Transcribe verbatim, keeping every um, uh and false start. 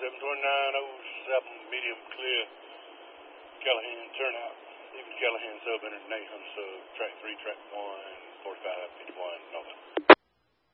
seven twenty-nine oh seven, medium clear. Callahan turnout. Even Callahan sub, entered Nathan sub, track three, track one, forty-five fifty-one, Northern.